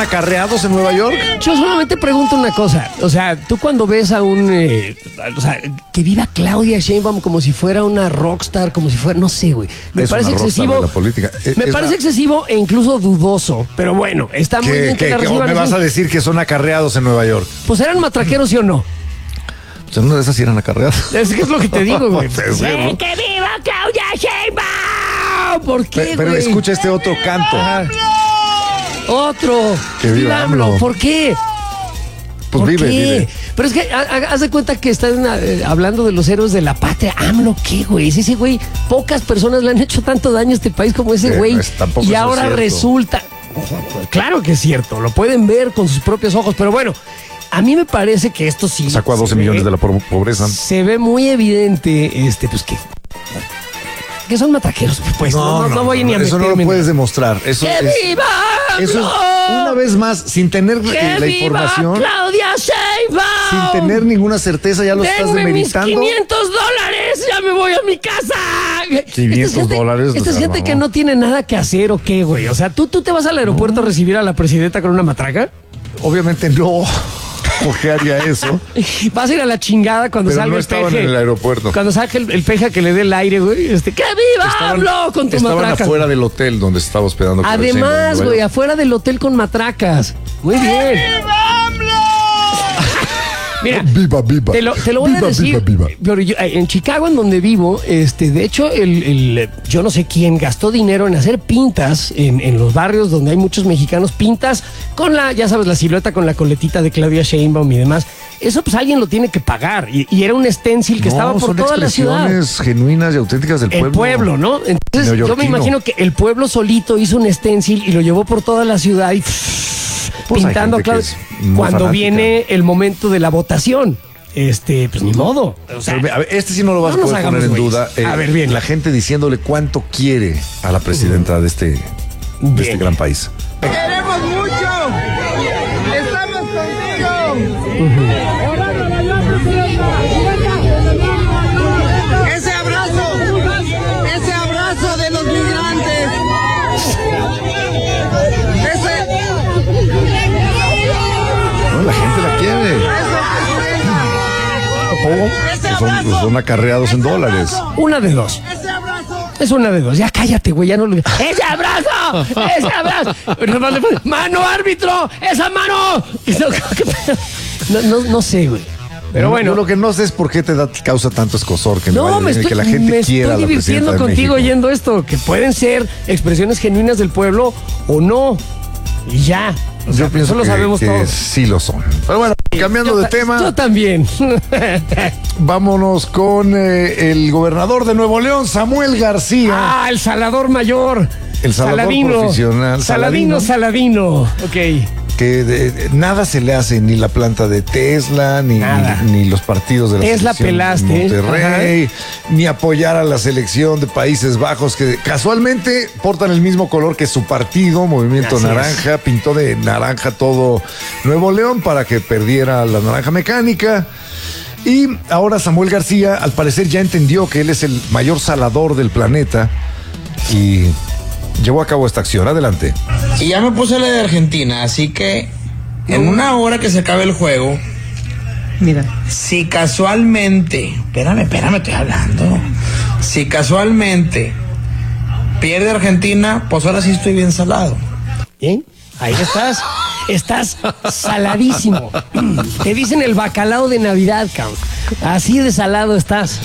acarreados en Nueva York? Yo solamente pregunto una cosa. O sea, tú cuando ves a que viva Claudia Sheinbaum como si fuera una rockstar, como si fuera, no sé, güey. Me parece excesivo. La política. Me parece excesivo e incluso dudoso. Pero bueno, está muy bien que la reciban. ¿Me vas a decir que son acarreados en Nueva York? Pues eran matraqueros, ¿sí o no? Pues en una de esas sí eran acarreados. Es que es lo que te digo, güey. Sí, ¿no? ¡Que viva Claudia Sheinbaum! ¿Por qué, güey? Pero escucha este otro canto. Ajá. Otro. Que viva AMLO. ¿Por qué? Pues ¿Por vive, qué? vive. Pero es que haz de cuenta que están hablando de los héroes de la patria. AMLO, ¿qué, güey? Ese güey, pocas personas le han hecho tanto daño a este país como ese güey. Tampoco y eso ahora es cierto. resulta. Claro que es cierto, lo pueden ver con sus propios ojos, pero bueno, a mí me parece que esto sí. Sacó a 12 millones de la pobreza. Se ve muy evidente, pues que son matraqueros, pues no voy ni a eso meterme. no lo puedes demostrar. Eso ¡Que es, viva AMLO! eso es, una vez más, sin tener ¡Que la viva información, Claudia Sheinbaum! sin tener ninguna certeza, ya lo estás ¡Denme mis demeritando. $500! ¡Ya me voy a mi casa! $500. Esta gente que no tiene nada que hacer, ¿o qué, güey? O sea, ¿tú te vas al aeropuerto a recibir a la presidenta con una matraca? Obviamente no. ¿Por qué haría eso? Vas a ir a la chingada cuando Pero salga no el estaban peje. en el aeropuerto. Cuando salga el peje que le dé el aire, güey. ¡Que viva AMLO! Con tu Estaban matraca. afuera del hotel donde estaba hospedando. Además, güey, afuera del hotel con matracas. Muy bien. Mira, Viva. te lo voy a decir. Viva. Pero en Chicago, en donde vivo, de hecho, yo no sé quién gastó dinero en hacer pintas en los barrios donde hay muchos mexicanos, pintas con ya sabes, la silueta con la coletita de Claudia Sheinbaum y demás. Eso pues alguien lo tiene que pagar. Y era un stencil que estaba por toda la ciudad. Son expresiones genuinas y auténticas del pueblo. El pueblo, ¿no? Entonces yo me neoyorquino. imagino que el pueblo solito hizo un stencil y lo llevó por toda la ciudad y Pues hay pintando a gente que Claudia. es muy Cuando fanática. viene el momento de la votación, pues ni modo. O sea, Pero, a ver, sí no lo vas no a nos poder hagamos poner en güeyes. duda. A ver, bien. La gente diciéndole cuánto quiere a la presidenta de este Bien. gran país. ¡Queremos mucho! ¡Estamos contigo! Ese abrazo de los migrantes. No, la gente la quiere. Pues son acarreados en dólares. una de dos. Es una de dos. Ya cállate, güey. Ya no lo. ¡Ese abrazo! ¡Ese abrazo! ¡Mano, árbitro! ¡Esa mano! No sé, güey. Pero bueno. Yo lo que no sé es por qué te causa tanto escosor que, No, que la gente quiera a la presidenta divirtiendo de contigo México. oyendo esto, que pueden ser expresiones genuinas del pueblo o no. Y ya. O sea, Yo pienso eso lo que, sabemos que todos. sí lo son. Pero bueno, cambiando de tema, Yo también. vámonos con el gobernador de Nuevo León, Samuel García. El salador mayor. El salador profesional. Saladino. Ok. Que nada se le hace, ni la planta de Tesla, ni los partidos de la Tesla selección pelaste. de Monterrey, ni apoyar a la selección de Países Bajos, que casualmente portan el mismo color que su partido, Movimiento Así Naranja, pintó de naranja todo Nuevo León para que perdiera la naranja mecánica. Y ahora Samuel García, al parecer, ya entendió que él es el mayor salador del planeta y llevó a cabo esta acción. Adelante. Y ya me puse la de Argentina, así que en una hora que se acabe el juego, Mira. si casualmente, espérame, estoy hablando. Si casualmente pierde Argentina, pues ahora sí estoy bien salado. Bien, ahí estás. Estás saladísimo. Te dicen el bacalao de Navidad, cabrón. Así de salado estás.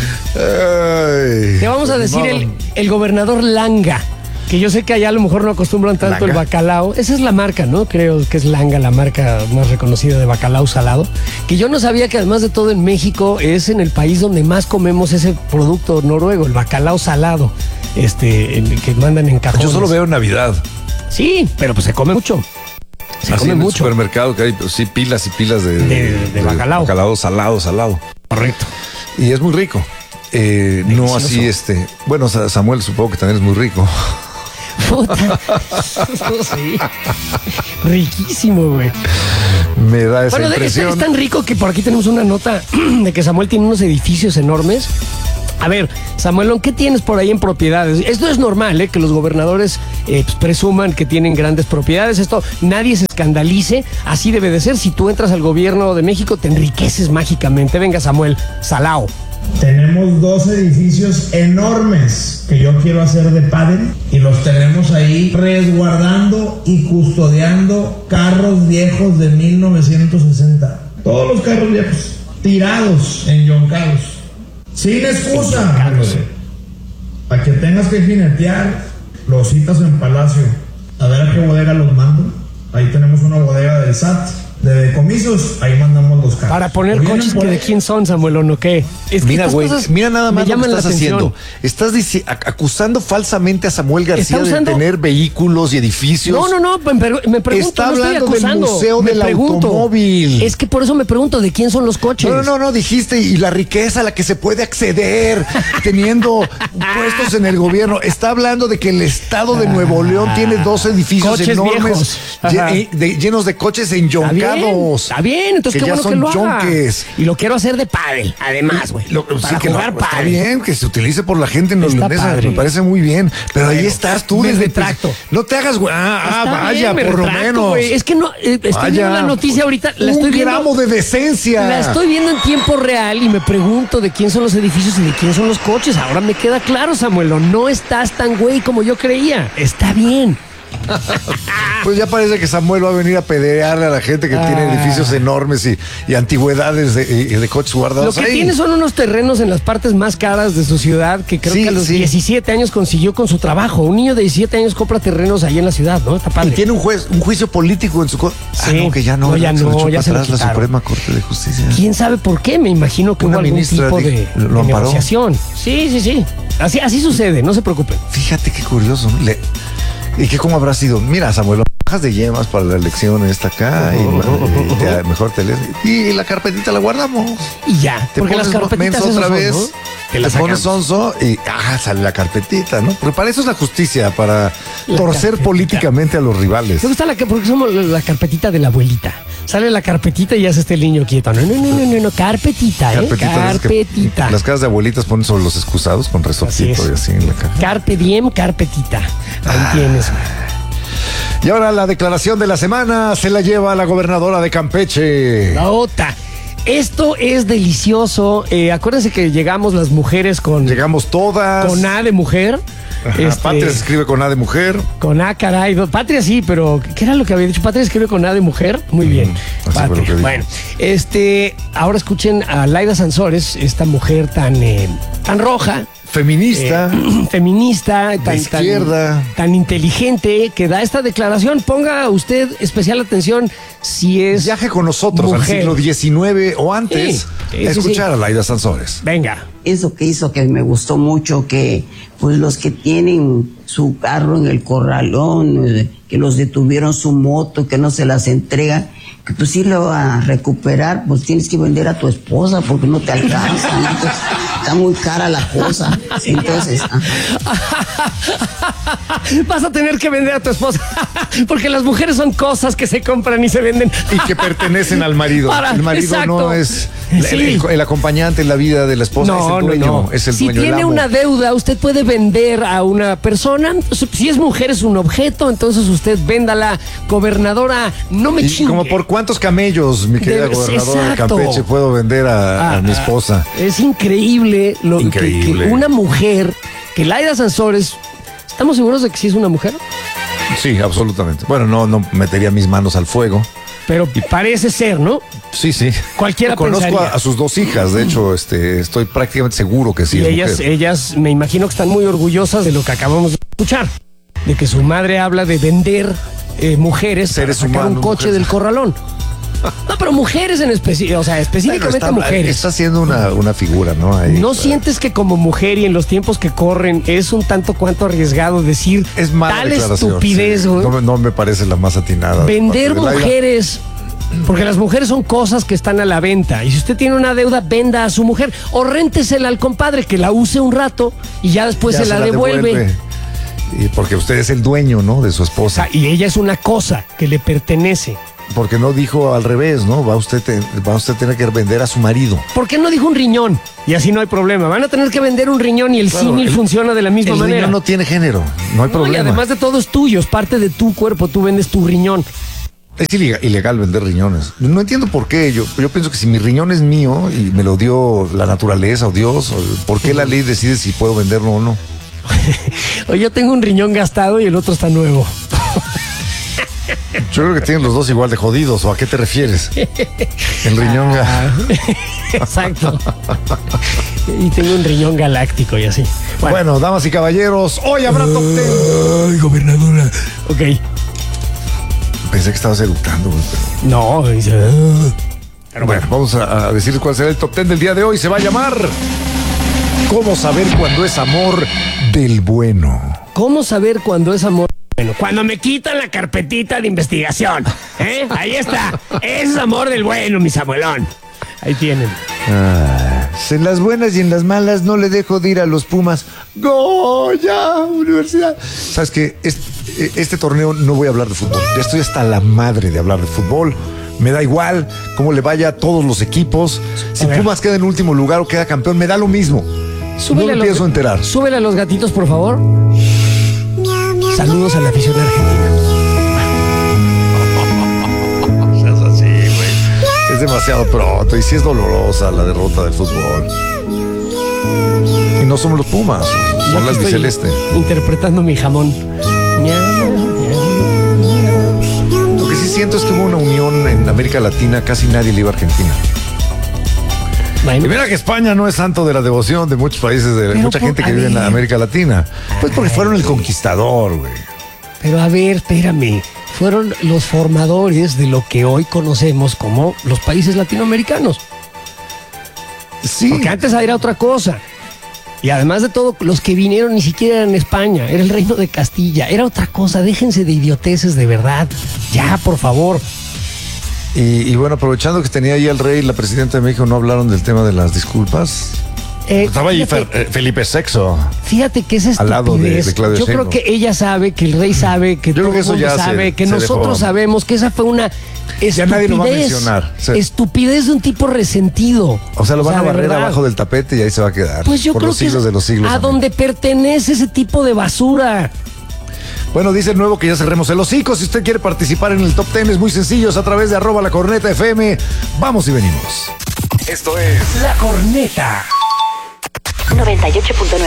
Ay, Te vamos a decir el gobernador Langa, que yo sé que allá a lo mejor no acostumbran tanto el ¿Langa? bacalao. Esa es la marca, ¿no? Creo que es Langa, la marca más reconocida de bacalao salado. Que yo no sabía que además de todo en México es en el país donde más comemos ese producto noruego, el bacalao salado, el que mandan en cajones. Yo solo veo en Navidad. Sí, pero pues se come mucho. Se Así come en el mucho. supermercado que hay, pues, sí, pilas y pilas de bacalao. Bacalao salado. Correcto. Y es muy rico. No así Bueno, Samuel supongo que también es muy rico. Puta. Sí. Riquísimo, güey. Me da esa Bueno, impresión. es tan rico que por aquí tenemos una nota de que Samuel tiene unos edificios enormes A ver, Samuelón, ¿qué tienes por ahí en propiedades? Esto es normal, que los gobernadores pues, presuman que tienen grandes propiedades. Esto nadie se escandalice. Así debe de ser. Si tú entras al gobierno de México, te enriqueces mágicamente. Venga, Samuel, salao. Tenemos 2 edificios enormes que yo quiero hacer de pádel y los tenemos ahí resguardando y custodiando carros viejos de 1960. Todos los carros viejos tirados, enyoncados, sin excusa. Para que tengas que jinetear, los citas en Palacio. A ver a qué bodega los mando. Ahí tenemos una bodega del SAT. De decomisos, ahí mandamos los carros. Para poner coches que de quién son, Samuelón, ¿o qué? Es que Mira, güey, mira nada más lo que estás haciendo. Estás acusando falsamente a Samuel García de tener vehículos y edificios. No, me pregunto. Está hablando no estoy del museo del automóvil. Es que por eso me pregunto, ¿de quién son los coches? No, dijiste, y la riqueza a la que se puede acceder teniendo puestos en el gobierno. Está hablando de que el estado de Nuevo León tiene 2 edificios enormes llenos de coches enyoncados. Está bien, entonces qué bueno que lo haga. Y lo quiero hacer de pádel, además, güey. Para jugar pádel. Está bien, que se utilice por la gente neoleonesa, me parece muy bien. Pero ahí estás tú. Me retracto. No te hagas, güey. Vaya, por lo menos. Wey. Es que no, estoy viendo la noticia ahorita. La estoy viendo. Un gramo de decencia. La estoy viendo en tiempo real y me pregunto de quién son los edificios y de quién son los coches. Ahora me queda claro, Samuel, no estás tan güey como yo creía. Está bien. Pues ya parece que Samuel va a venir a pederearle a la gente que tiene edificios enormes y antigüedades de coches guardados. Lo que ahí tiene son unos terrenos en las partes más caras de su ciudad que creo que a los 17 años consiguió con su trabajo. Un niño de 17 años compra terrenos ahí en la ciudad, ¿no? Está padre. Y tiene un juicio político en su contra. Sí. Que ya se lo echó la Suprema Corte de Justicia. ¿Quién sabe por qué? Me imagino que hubo algún tipo de negociación. Sí. Así sucede, no se preocupen. Fíjate qué curioso. ¿Y qué cómo habrá sido? Mira, Samuel, bajas de yemas para la elección esta acá y mejor te lees. Y la carpetita la guardamos. Y ya, te porque las carpetitas otra vez, ¿no? te pones sonso y sale la carpetita, ¿no? Pero para eso es la justicia, para torcer políticamente a los rivales. Me gusta porque somos la carpetita de la abuelita. Sale la carpetita y ya se esté el niño quieto. No, carpetita, carpetita. Las casas de abuelitas ponen sobre los excusados con resortito y así en la cara. Carpe diem, carpetita. Ahí tienes. Y ahora la declaración de la semana se la lleva la gobernadora de Campeche. La OTA. Esto es delicioso. Acuérdense que llegamos las mujeres con... Llegamos todas. Con A de mujer. Patria se escribe con A de mujer. Con A, caray. Patria sí, pero ¿qué era lo que había dicho? Patria se escribe con A de mujer. Muy bien. Patria. Bueno, ahora escuchen a Laida Sansores, esta mujer tan roja. Feminista. Feminista, izquierda. Tan inteligente, que da esta declaración. Ponga usted especial atención si es. Viaje con nosotros mujer. Al siglo XIX o antes a escuchar a Laida Sansores. Venga. Eso que hizo que me gustó mucho, que pues los que tienen su carro en el corralón, que los detuvieron su moto, que no se las entregan, que pues sí lo va a recuperar, pues tienes que vender a tu esposa porque no te alcanza, ¿no? Entonces, está muy cara la cosa. Entonces, vas a tener que vender a tu esposa porque las mujeres son cosas que se compran y se venden y que pertenecen al marido. El marido no es el acompañante en la vida de la esposa, es el dueño, es el dueño. Si tiene una deuda, usted puede vender a una persona. Si es mujer, es un objeto, entonces usted véndala. Gobernadora, no me chingue. ¿Como por cuántos camellos, mi querida gobernadora de Campeche, puedo vender a mi esposa? Es increíble que una mujer, que Laida Sansores, ¿estamos seguros de que sí es una mujer? Sí, absolutamente. Bueno, no metería mis manos al fuego. Pero parece ser, ¿no? Sí. Cualquiera conozco pensaría. a sus 2 hijas, de hecho, estoy prácticamente seguro que sí. Y ellas me imagino que están muy orgullosas de lo que acabamos de escuchar, de que su madre habla de vender mujeres, seres para sacar humanos, un coche mujeres. del corralón. No, pero mujeres en específico, o sea, específicamente mujeres. Está haciendo una figura, ¿no? Ahí, ¿No sientes que como mujer y en los tiempos que corren es un tanto cuanto arriesgado decir es mala tal declaración, estupidez? Sí. No me parece la más atinada. Vender mujeres, porque las mujeres son cosas que están a la venta. Y si usted tiene una deuda, venda a su mujer o réntesela al compadre que la use un rato y ya después se la devuelve. Y porque usted es el dueño, ¿no? De su esposa. O sea, y ella es una cosa que le pertenece. porque no dijo al revés, ¿no? Va usted a tener que vender a su marido. ¿Por qué no dijo un riñón? Y así no hay problema. Van a tener que vender un riñón y el Claro, símil funciona de la misma El manera. riñón no tiene género, no hay problema. Y además de todo es tuyo, es parte de tu cuerpo, tú vendes tu riñón. Es ilegal vender riñones. No entiendo por qué. Yo pienso que si mi riñón es mío y me lo dio la naturaleza o Dios, ¿por qué la ley decide si puedo venderlo o no? Oye, yo tengo un riñón gastado y el otro está nuevo. Yo creo que tienen los dos igual de jodidos. ¿O a qué te refieres? El riñón... Exacto. Y tengo un riñón galáctico y así. Bueno, damas y caballeros, hoy habrá top 10. Ay, gobernadora. Ok. Pensé que estabas eructando, güey, pero... No, dice... Pero bueno, vamos a decirles cuál será el top 10 del día de hoy. Se va a llamar ¿Cómo saber cuando es amor del bueno? ¿Cómo saber cuando es amor? Bueno, cuando me quitan la carpetita de investigación. Ahí está. Ese es amor del bueno, mi Samuelón. Ahí tienen. En las buenas y en las malas no le dejo de ir a los Pumas. ¡Goya! Universidad. ¿Sabes qué? Este torneo no voy a hablar de fútbol. Ya estoy hasta la madre de hablar de fútbol. Me da igual cómo le vaya a todos los equipos. Si Pumas queda en último lugar o queda campeón, me da lo mismo. No me pienso enterar. Súbele a los gatitos, por favor. Saludos a la afición argentina. Seas así, güey. Es demasiado pronto y sí es dolorosa la derrota del fútbol. Y no somos los Pumas, son las biceleste. Interpretando mi jamón. Lo que sí siento es que hubo una unión en América Latina, casi nadie le iba a Argentina. Bueno. Y mira que España no es santo de la devoción de muchos países, de Pero mucha gente que vive en América Latina. Pues porque fueron el conquistador, güey. Pero a ver, espérame. Fueron los formadores de lo que hoy conocemos como los países latinoamericanos. Sí. Porque antes era otra cosa. Y además de todo, los que vinieron ni siquiera eran España, era el Reino de Castilla, era otra cosa. Déjense de idioteces de verdad. Ya, por favor. Y bueno, aprovechando que tenía ahí al rey y la presidenta de México, ¿no hablaron del tema de las disculpas? Estaba ahí Felipe VI. Fíjate que es al lado de Claudio Yo creo Sheinbaum. que ella sabe, que el rey sabe, que Yo todo creo que el eso mundo ya sabe, que se nosotros dejó. sabemos que esa fue una estupidez. Ya nadie lo va a mencionar. Sí. Estupidez de un tipo resentido. O sea, lo van a de barrer verdad. abajo del tapete y ahí se va a quedar. Pues yo por creo los que siglos es de los siglos. a amén. donde pertenece ese tipo de basura. Bueno, dice el nuevo que ya cerremos el hocico. Si usted quiere participar en el top 10, es muy sencillo, es a través de @lacornetafm. Vamos y venimos. Esto es La Corneta. 98.9.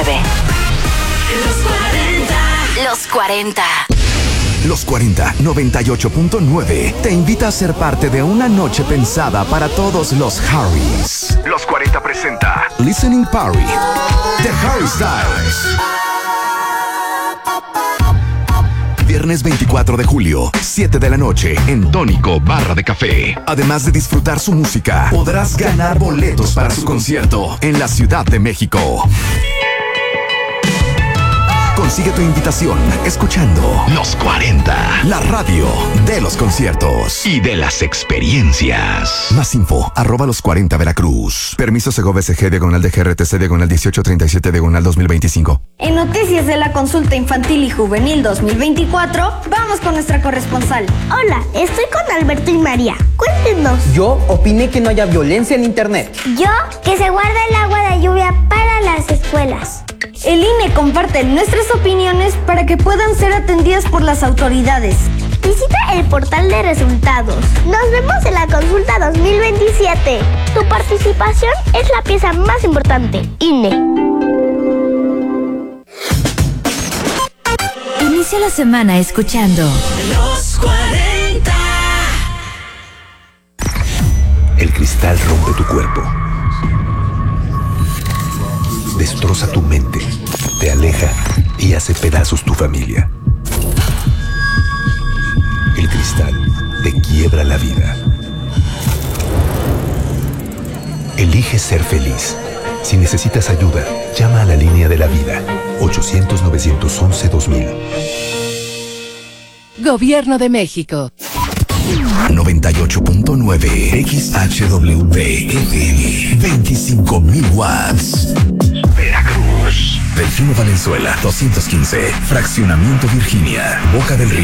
Los 40. Los 40 98.9 te invita a ser parte de una noche pensada para todos los Harrys. Los 40 presenta Listening Party de Harry Styles. Viernes 24 de julio, 7 de la noche, en Tónico Barra de Café. Además de disfrutar su música, podrás ganar boletos para su concierto en la Ciudad de México. Consigue tu invitación escuchando Los 40, la radio de los conciertos y de las experiencias. Más info, @los40 Veracruz. Permiso Segovia SG, diagonal de GRTC, diagonal 1837, diagonal 2025. En Noticias de la Consulta Infantil y Juvenil 2024, vamos con nuestra corresponsal. Hola, estoy con Alberto y María. Cuéntenos. Yo opiné que no haya violencia en internet. Yo, que se guarda el agua de lluvia para las escuelas. El INE comparte nuestras opiniones para que puedan ser atendidas por las autoridades. Visita el portal de resultados. Nos vemos en la consulta 2027. Tu participación es la pieza más importante. INE. Inicia la semana escuchando Los 40. El cristal rompe tu cuerpo. Destroza tu mente, te aleja y hace pedazos tu familia. El cristal te quiebra la vida. Elige ser feliz. Si necesitas ayuda, llama a la línea de la vida, 800-911-2000. Gobierno de México. 98.9 XHWP FM, 25,000 watts. Veracruz. Delfino Valenzuela, 215. Fraccionamiento Virginia, Boca del Río.